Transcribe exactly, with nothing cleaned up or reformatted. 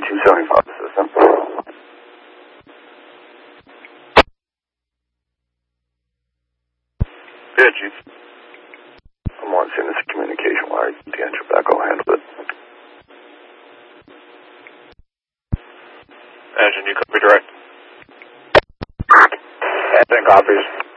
two seventy-five system. Yeah, Chief. I'm on seeing this communication wire. The engine back, I'll handle it. Engine, you copy direct? Engine copies.